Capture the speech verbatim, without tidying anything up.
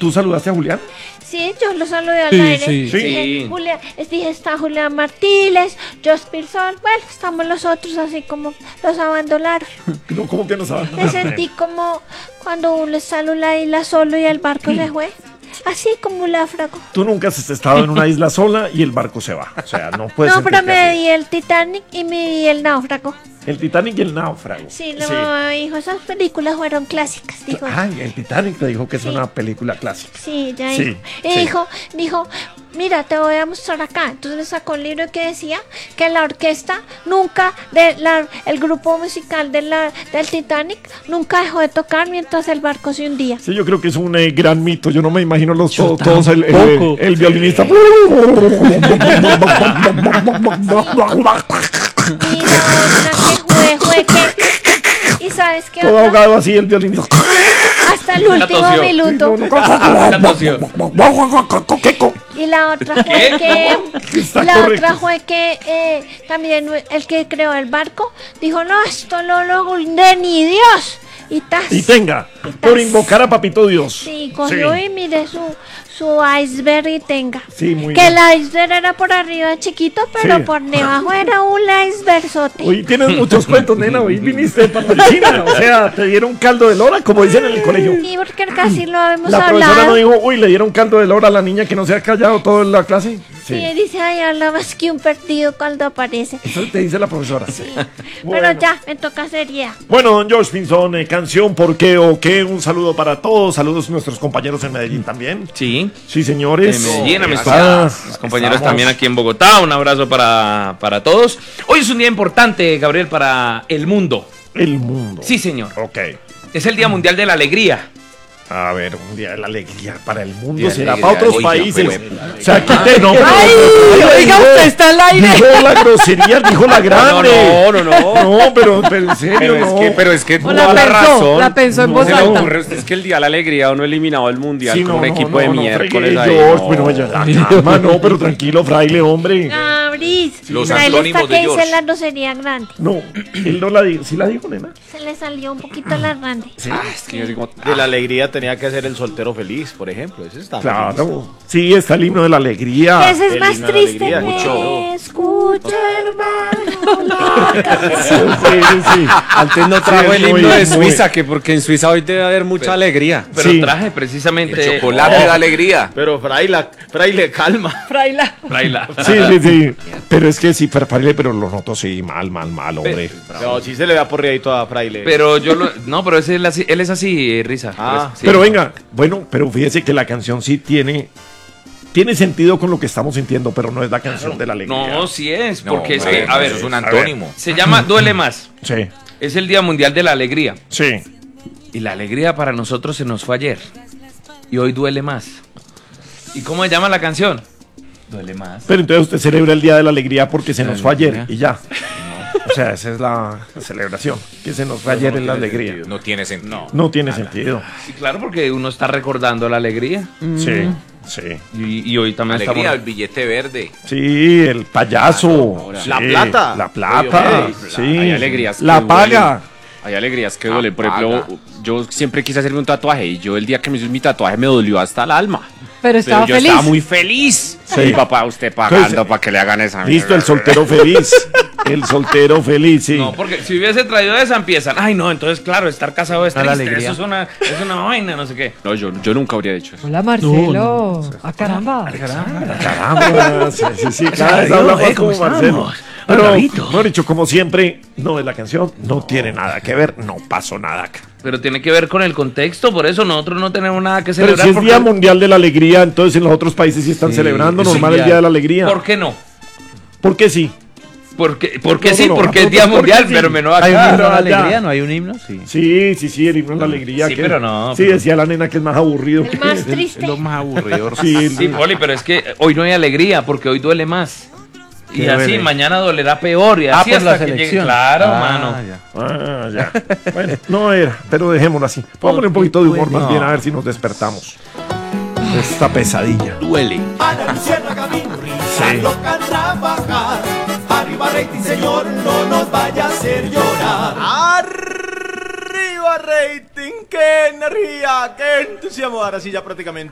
¿Tú saludaste a Julián? Sí, yo lo saludé al Sí, aire. sí, sí. Dije, Julián, les dije, está Julián Martínez, Jos Pilson, bueno, estamos los otros así como los abandonaron. No, ¿cómo que no sabes? Me sentí como cuando uno está en la isla solo y el barco se fue. Así como un náufrago. Tú nunca has estado en una isla sola y el barco se va. O sea, no puedes. No, pero sentirte me así. vi el Titanic y me vi el náufrago. El Titanic y el náufrago. Sí, la mamá me dijo, esas películas fueron clásicas, dijo. Ay, el Titanic te dijo que es Sí. una película clásica. Sí, ya Sí, dijo. Y sí. dijo, dijo, mira, te voy a mostrar acá. Entonces le sacó un libro que decía que la orquesta nunca, de la, el grupo musical de la, del Titanic nunca dejó de tocar mientras el barco se hundía. Sí, yo creo que es un eh, gran mito. Yo no me imagino los Yo to- todos el, el, tampoco. el violinista. Y la otra que fue, fue que... ¿Y sabes qué Todo otra? ahogado así el violinista. Hasta el último tosió. minuto. La tosió. Y la otra fue que Está y la correcto. otra fue que eh, también el que creó el barco dijo, no, esto no lo hunde ni Dios. Y tas. Y tenga, por invocar a Papito Dios. Sí, cogió Sí. y mire su, su iceberg y tenga. Sí, muy que bien. el iceberg era por arriba chiquito, pero Sí. por debajo era un icebergzote. Hoy tienes muchos cuentos, nena. Hoy viniste de Patrocina. O sea, te dieron caldo de lora, como dicen en el colegio. Sí, porque casi lo hemos La profesora hablado. no dijo, uy, le dieron caldo de lora a la niña que no se ha callado toda la clase. Sí, dice, ay, habla más que un perdido cuando aparece. Eso te dice la profesora. Bueno. Pero ya, me toca seriedad. Bueno, don George Pinzón, eh, canción, ¿por qué o qué? Un saludo para todos. Saludos a nuestros compañeros en Medellín también. Sí. Sí, señores. En Medellín, a mis, Ah, mis compañeros estamos. también aquí en Bogotá. Un abrazo para, para todos. Hoy es un día importante, Gabriel, para el mundo. El mundo. Sí, señor. Ok. Es el Día Mundial de la Alegría. A ver, un día de la alegría para el mundo. Día de Será alegría, para otros oiga, países. pues, O sea, aquí te no. Oiga, usted está al aire. Dijo la grosería, dijo la grande. No, no, no, no. No, pero, pero en serio, Pero es no. que, pero es que O la toda la pensó, razón. la pensó en no voz se le alta. ocurre, es que el día de la alegría uno eliminado el mundial Sí, con no, un no, equipo no, de no, miércoles fregué, ahí. George, no. bueno, ya, calma, no, pero tranquilo, fraile, hombre. Cabris. Los Ahí le antónimos está de que dice George. la grosería grande. No, él no la dijo. ¿Sí la dijo, nena? Se le salió un poquito la grande. Ah, es que yo digo, De la alegría tenía que ser el soltero feliz, por ejemplo. Ese está feliz. Claro. Sí, está el himno de la alegría. Ese es el más himno de la triste. alegría, Me mucho. escucha, hermano. Sí, sí, sí. antes no trajo Sí, el muy, himno de muy. Suiza, que porque en Suiza hoy debe haber mucha alegría. Pero Sí. traje precisamente. El chocolate da alegría. Pero Fraila, Fraile, calma. Fraila. Fraila. Sí, sí, sí. Pero es que sí, para fraile, pero lo noto, sí, mal, mal, mal, hombre. No, sí se le da por ahí a Fraile. Pero yo lo. No, pero ese es así- él es así, eh, Risa. Ah. Sí. Pero venga, bueno, pero fíjese que la canción sí tiene. Tiene sentido con lo que estamos sintiendo, pero no es la canción de la alegría. No, sí es. No, Porque es hombre, que, a ver, eso es un a ver. antónimo. se llama Duele Más. Sí, Es el Día Mundial de la Alegría. sí. Y la alegría para nosotros se nos fue ayer. Y hoy duele más. ¿Y cómo se llama la canción? Duele más. Pero entonces usted celebra el Día de la Alegría porque se La nos fue ayer alegría. y ya. O sea, esa es la celebración. Que se nos fue ayer en la alegría. No tiene sentido. No tiene sentido. Sí, claro, porque uno está recordando la alegría. Sí, sí. Y, y hoy también Alegría, el estamos. billete verde. Sí, el payaso. La Sí, plata. La plata. Oye, Sí. hay alegrías que La duelen. paga. Hay alegrías que duelen. Por Apaga. ejemplo, yo siempre quise hacerme un tatuaje y yo el día que me hice mi tatuaje me dolió hasta el alma. Pero estaba Pero yo feliz. estaba muy feliz. Sí. Y papá, usted pagando Entonces, para que le hagan esa Listo, el mierda. soltero feliz. El soltero feliz, sí. No, porque si hubiese traído esa empiezan. Ay, no, entonces claro, estar casado es A la triste. alegría. Eso es una, es una vaina, no sé qué. No, yo, yo nunca habría hecho eso. Hola, Marcelo. Ah, caramba. Caramba, sí, sí, sí, cada vez habla más como Marcelo. Pero, mejor dicho, como siempre, no es la canción, no tiene nada que ver, no pasó nada acá. Pero tiene que ver con el contexto, por eso nosotros no tenemos nada que Pero celebrar. si es porque- Día Mundial de la Alegría, entonces en los otros países sí están Sí, celebrando es normal un el día- Día de la Alegría. ¿Por qué no? ¿Por qué sí? Porque, porque No, sí, no, no, porque no, es Día ¿por qué Mundial, sí? pero menos ¿Hay un acá. himno de la allá. alegría? ¿No hay un himno? Sí. Sí, sí, sí, el himno de la alegría. Sí, que- pero no, Sí, pero- decía la nena que es más aburrido. El que- más triste. Es lo más aburrido. Sí, Sí, Poli, pero es que hoy no hay alegría, porque hoy duele más. Y ¿Qué así, duele? mañana dolerá peor. Y Ah, así por hasta la que llegue. selección. Claro, Ah, mano. ya. Ah, ya. Bueno, no era, pero dejémoslo así. Vamos a poner un poquito de humor más bien a ver si nos despertamos. Esta pesadilla. Duele. Ana Luciérnaga, vino risa, Sí. loca trabajar. Arriba rating, señor, no nos vaya a hacer llorar. Arriba rating, qué energía, qué entusiasmo. Ahora sí ya prácticamente